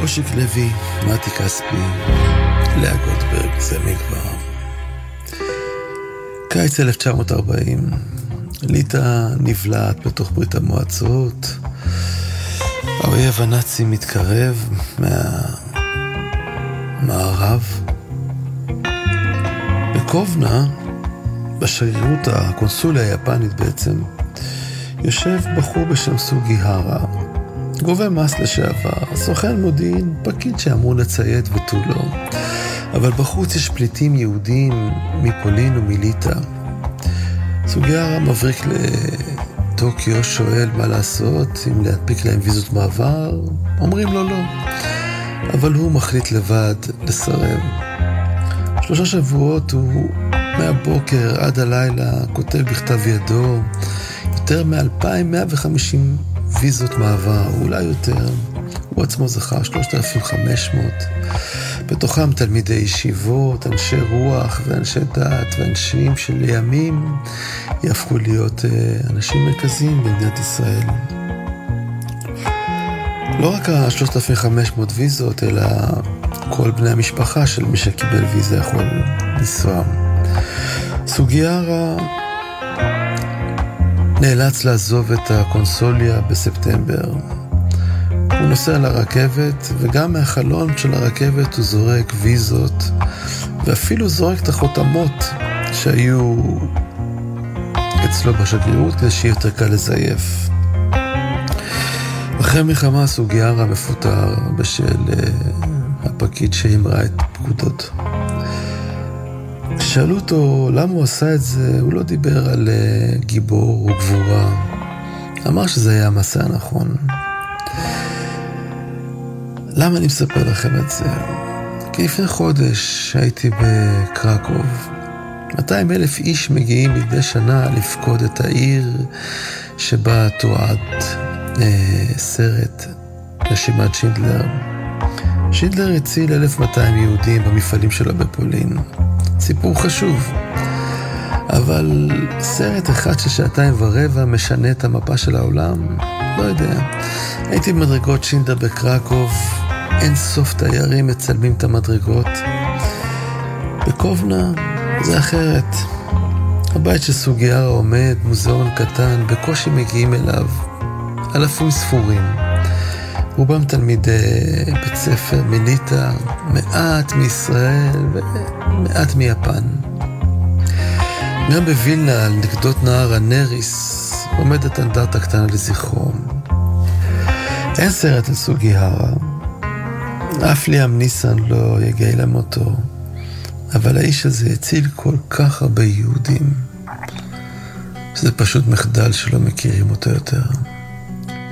אושיק לוי, מתי כספי, לאה גולדברג, זה מכבר. קיץ 1940, ליטא נבלעת בתוך ברית המועצות, האויב הנאצי מתקרב מהמערב. בקובנה, בשגרירות הקונסוליה היפנית בעצם, יושב בחור בשם סוגיהרה, גובה מס לשעבר, סוכן מודיעין, פקיד שאמור לצייד ותו לא. אבל בחוץ יש פליטים יהודים מפולין ומליטא. סוגיהרה מבריק לטוקיו, שואל מה לעשות, אם להדפיק להם ויזות מעבר, אומרים לו לא. אבל הוא מחליט לבד לסרב. 3 שבועות הוא מהבוקר עד הלילה כותב בכתב ידו יותר מ-2,150 ויזות מעבר, אולי יותר. הוא עצמו זכה 3,500. בתוכם תלמידי ישיבות, אנשי רוח ואנשי דת ואנשים שלימים יהפכו להיות אנשים מרכזיים במדינת ישראל. לא רק ה-3,500 ויזות, אלא כל בני המשפחה של מי שקיבל ויזה יכול לנסוע. סוגיהרה נאלץ לעזוב את הקונסוליה בספטמבר. הוא נוסע לרכבת, וגם מהחלון של הרכבת הוא זורק ויזות, ואפילו זורק את החותמות שהיו אצלו בשגרירות, כדי שיהיה יותר קל לזייף. אחרי מלחמה סוגיהרה מפוטר בשל הפקיד שהמרה את פקודות. שאלו אותו למה הוא עשה את זה, הוא לא דיבר על גיבור או גבורה. אמר שזה היה המסע הנכון. למה אני מספר לכם את זה? כי לפני חודש הייתי בקרקוב. 200,000 איש מגיעים מדי שנה לפקוד את העיר שבה תועד סרט רשימת שינדלר. שינדלר הציל 1,200 יהודים במפעלים שלו בפולין. סיפור חשוב. אבל סרט אחד של 2.25 משנה את המפה של העולם? לא יודע. הייתי במדרגות שינדלר בקרקוב, אין סוף תיירים מצלמים את המדרגות. בקובנה זה אחרת. הבית של סוגיהרה עומד, מוזיאון קטן, בקושי מגיעים אליו. אלפים ספורים. רובם תלמידי בית ספר מליטא, מעט מישראל ומעט מיפן. גם בווילנה, על נקדות נהר הנריס, עומדת אנדרטה קטנה לזכרו. אין סרט על סוגיהרה. אף ליאם ניסן לא יגיע למותו. אבל האיש הזה הציל כל כך הרבה יהודים. זה פשוט מחדל שלא מכירים אותו יותר.